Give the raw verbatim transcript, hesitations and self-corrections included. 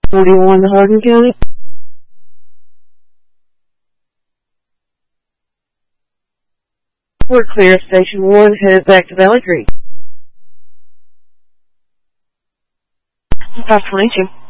forty-one Hardin County. We're clear, station one, head back to Valley Creek. five twenty-two.